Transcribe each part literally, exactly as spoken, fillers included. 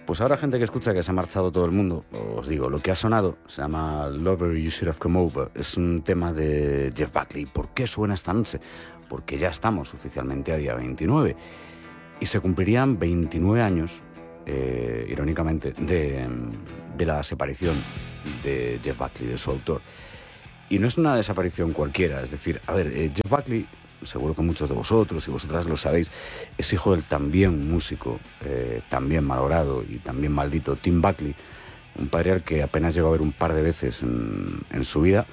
Pues ahora gente que escucha que se ha marchado todo el mundo, os digo, lo que ha sonado se llama Lover You Should Have Come Over. Es un tema de Jeff Buckley. ¿Por qué suena esta noche? Porque ya estamos oficialmente a día veintinueve y se cumplirían veintinueve años, eh, irónicamente, de, de la desaparición de Jeff Buckley, de su autor. Y no es una desaparición cualquiera, es decir, a ver, eh, Jeff Buckley, seguro que muchos de vosotros y vosotras lo sabéis, es hijo del también músico, eh, también malogrado y también maldito Tim Buckley, un padre al que apenas llegó a ver un par de veces en, en su vida,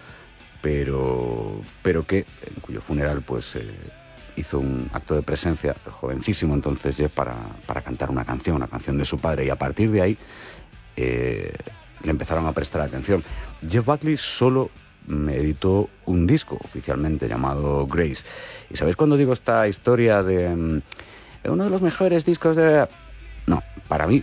pero, pero que, en cuyo funeral pues eh, hizo un acto de presencia, jovencísimo entonces Jeff, para, para cantar una canción, una canción de su padre, y a partir de ahí eh, le empezaron a prestar atención. Jeff Buckley solo me editó un disco oficialmente llamado Grace. ¿Y sabéis cuando digo esta historia de um, uno de los mejores discos de...? No, para mí,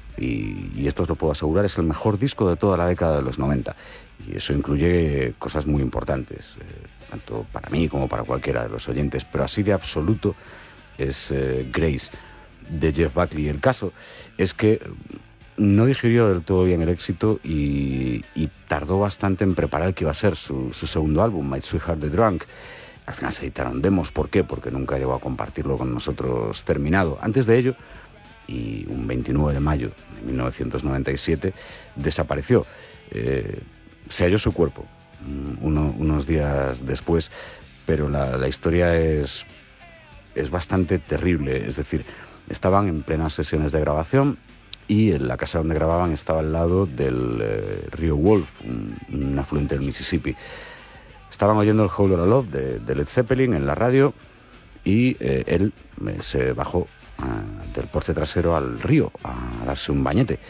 y, y esto os lo puedo asegurar, es el mejor disco de toda la década de los noventa. Y eso incluye cosas muy importantes, eh, tanto para mí como para cualquiera de los oyentes, pero así de absoluto es eh, Grace, de Jeff Buckley. El caso es que no digirió del todo bien el éxito y, y tardó bastante en preparar el que iba a ser su, su segundo álbum, My Sweetheart the Drunk. Al final se editaron demos. ¿Por qué? Porque nunca llegó a compartirlo con nosotros terminado. Antes de ello, y un veintinueve de mayo de mil novecientos noventa y siete, desapareció. Eh, se halló su cuerpo uno, unos días después, pero la, la historia es, es bastante terrible. Es decir, estaban en plenas sesiones de grabación y en la casa donde grababan estaba al lado del eh, río Wolf, un, un afluente del Mississippi. Estaban oyendo el Whole Lotta Love de, de Led Zeppelin en la radio y eh, él eh, se bajó eh, del porche trasero al río a darse un bañete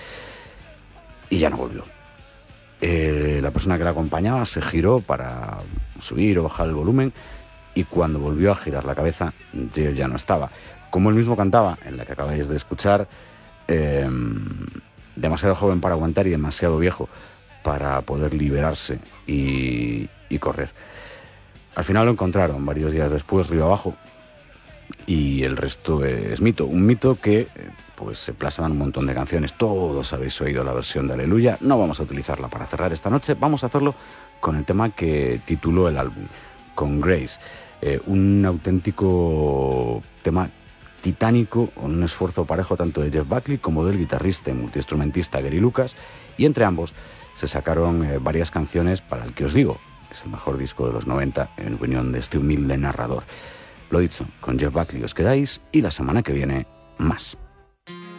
y ya no volvió. Eh, la persona que la acompañaba se giró para subir o bajar el volumen y cuando volvió a girar la cabeza, Jeff ya no estaba. Como él mismo cantaba en la que acabáis de escuchar, Eh, demasiado joven para aguantar y demasiado viejo para poder liberarse y, y correr. Al final lo encontraron varios días después río abajo y el resto es mito, un mito que pues se plasma en un montón de canciones. Todos habéis oído la versión de Aleluya, no vamos a utilizarla para cerrar esta noche, vamos a hacerlo con el tema que tituló el álbum, con Grace, eh, un auténtico tema titánico, con un esfuerzo parejo tanto de Jeff Buckley como del guitarrista y multiinstrumentista Gary Lucas, y entre ambos se sacaron eh, varias canciones para el que os digo, es el mejor disco de los noventa en opinión de este humilde narrador. Lo dicho, con Jeff Buckley os quedáis y la semana que viene más.